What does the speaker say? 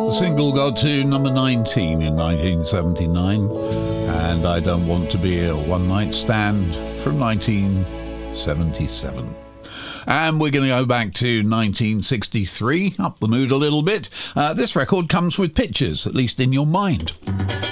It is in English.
The single got to number 19 in 1979, and I Don't Want to Be a One Night Stand from 1977. And we're going to go back to 1963, up the mood a little bit. This record comes with pictures, at least in your mind.